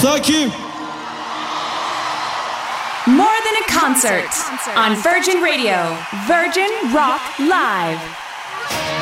Thank you. More Than a Concert on Virgin Radio. Virgin Rock Live.